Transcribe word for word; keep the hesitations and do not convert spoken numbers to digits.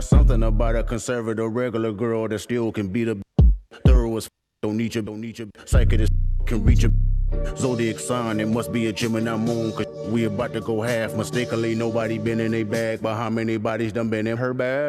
or something about a conservative regular girl that still can beat a thorough as don't need you, don't need you. Psychic as can reach a zodiac sign. It must be a Gemini moon, cause we about to go half. Mistakenly, nobody been in a bag, but how many bodies done been in her bag?